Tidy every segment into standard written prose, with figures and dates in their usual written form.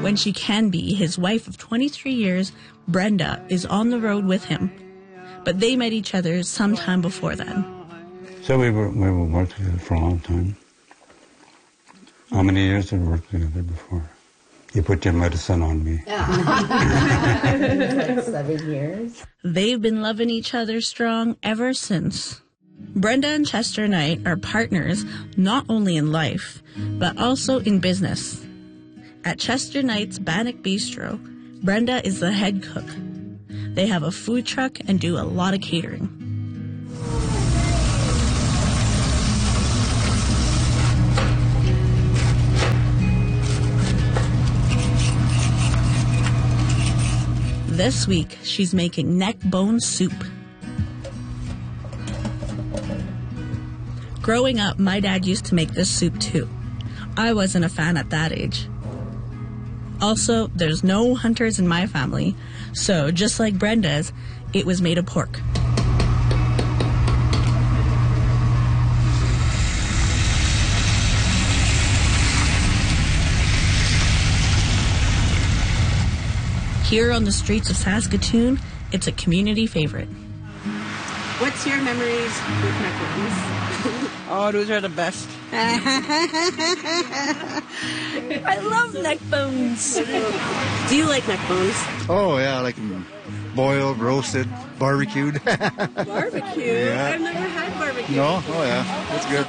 When she can be, his wife of 23 years, Brenda, is on the road with him. But they met each other sometime before then. So we were working together for a long time. How many years did we work together before? You put your medicine on me. Like 7 years. They've been loving each other strong ever since. Brenda and Chester Knight are partners not only in life, but also in business. At Chester Knight's Bannock Bistro, Brenda is the head cook. They have a food truck and do a lot of catering. This week, she's making neck bone soup. Growing up, my dad used to make this soup too. I wasn't a fan at that age. Also, there's no hunters in my family, so just like Brenda's, it was made of pork. Here on the streets of Saskatoon, it's a community favorite. What's your memories with neck bones? Oh, those are the best. I love neck bones. Do you like neck bones? Oh, yeah, I like them boiled, roasted, barbecued. Barbecue? Yeah. I've never had barbecue. No? Oh, yeah, that's good.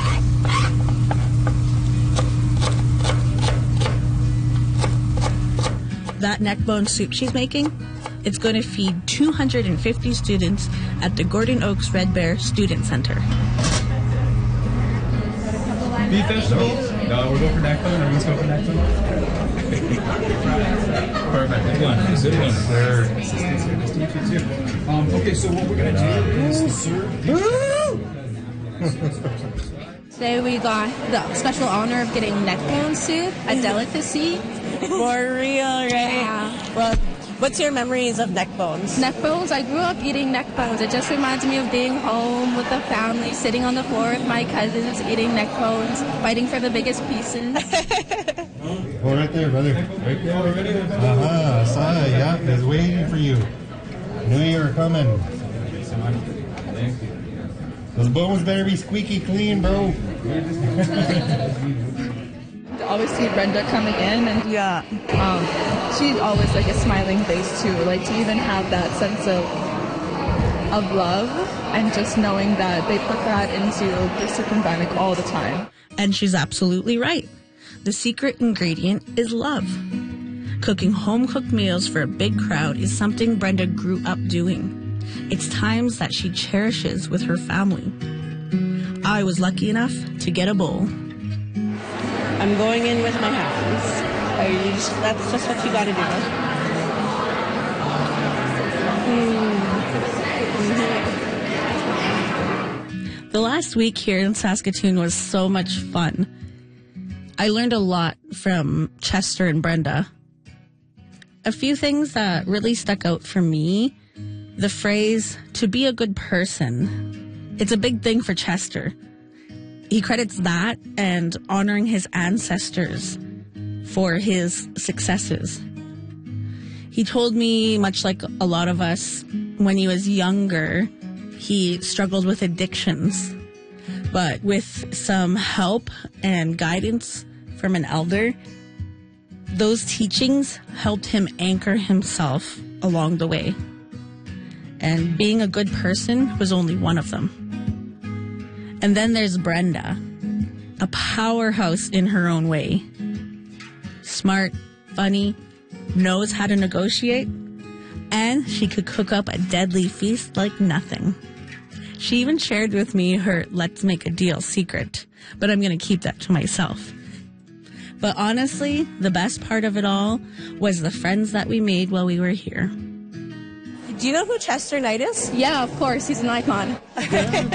That neck bone soup she's making, it's going to feed 250 students at the Gordon Oaks Red Bear Student Center. Beef vegetables? No, we'll go for neck bone. Everyone's go for neck bone. Perfect. Good one. Good one. Sir. Nice to meet you too. Okay, so what we're going to do is serve... Today we got the special honor of getting neck bone soup, a delicacy. For real, right? Yeah. Well, what's your memories of neck bones? Neck bones, I grew up eating neck bones. It just reminds me of being home with the family, sitting on the floor with my cousins, eating neck bones, fighting for the biggest pieces. Oh, right there, brother. Right there already? Uh-huh. Saw it. Yeah, it's waiting for you. Knew you were coming. Those bones better be squeaky clean, bro. To always see Brenda coming in, and she's always like a smiling face too. Like to even have that sense of love, and just knowing that they put that into the soup and bannock all the time. And she's absolutely right. The secret ingredient is love. Cooking home-cooked meals for a big crowd is something Brenda grew up doing. It's times that she cherishes with her family. I was lucky enough to get a bowl. I'm going in with my hands. That's just what you gotta do. The last week here in Saskatoon was so much fun. I learned a lot from Chester and Brenda. A few things that really stuck out for me: the phrase, to be a good person. It's a big thing for Chester. He credits that and honoring his ancestors for his successes. He told me, much like a lot of us, when he was younger, he struggled with addictions. But with some help and guidance from an elder, those teachings helped him anchor himself along the way. And being a good person was only one of them. And then there's Brenda, a powerhouse in her own way. Smart, funny, knows how to negotiate, and she could cook up a deadly feast like nothing. She even shared with me her let's make a deal secret, but I'm going to keep that to myself. But honestly, the best part of it all was the friends that we made while we were here. Do you know who Chester Knight is? Yeah, of course, he's an icon. Yeah,